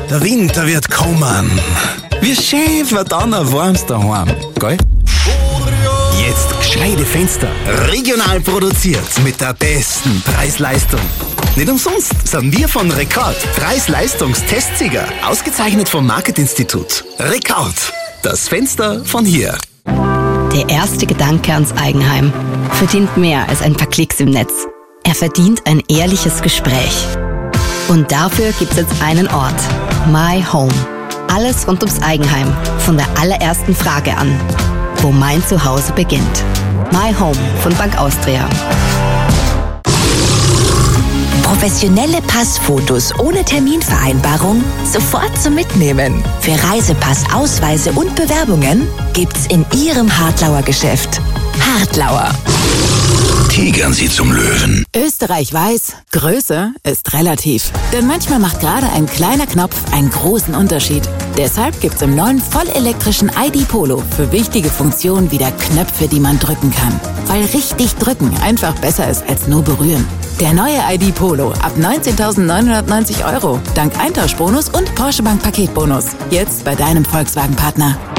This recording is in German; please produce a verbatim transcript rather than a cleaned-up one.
Der Winter wird kommen. Wie schön wird dann ein warmes daheim, gell? Jetzt gescheite Fenster. Regional produziert mit der besten Preis-Leistung. Nicht umsonst sind wir von Rekord Preis-Leistungs-Testsieger. Ausgezeichnet vom Market-Institut. Rekord. Das Fenster von hier. Der erste Gedanke ans Eigenheim verdient mehr als ein paar Klicks im Netz. Er verdient ein ehrliches Gespräch. Und dafür gibt's jetzt einen Ort. My Home. Alles rund ums Eigenheim. Von der allerersten Frage an. Wo mein Zuhause beginnt. My Home von Bank Austria. Professionelle Passfotos ohne Terminvereinbarung sofort zum Mitnehmen. Für Reisepass, Ausweise und Bewerbungen gibt's in Ihrem Hartlauer Geschäft. Hartlauer. Tigern Sie zum Löwen. Österreich weiß, Größe ist relativ. Denn manchmal macht gerade ein kleiner Knopf einen großen Unterschied. Deshalb gibt's im neuen vollelektrischen I D Polo für wichtige Funktionen wieder Knöpfe, die man drücken kann. Weil richtig drücken einfach besser ist als nur berühren. Der neue I D Polo ab neunzehntausendneunhundertneunzig Euro. Dank Eintauschbonus und Porsche Bank Paketbonus. Jetzt bei deinem Volkswagen-Partner.